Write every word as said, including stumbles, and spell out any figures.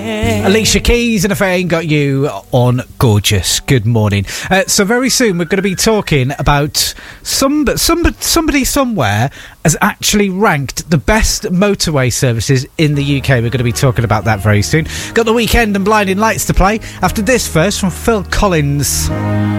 Alicia Keys and If I Ain't Got You on Gorgeous. Good morning. Uh, so very soon we're going to be talking about some, some somebody somewhere has actually ranked the best motorway services in the U K. We're going to be talking about that very soon. Got The Weekend and Blinding Lights to play. After this first from Phil Collins.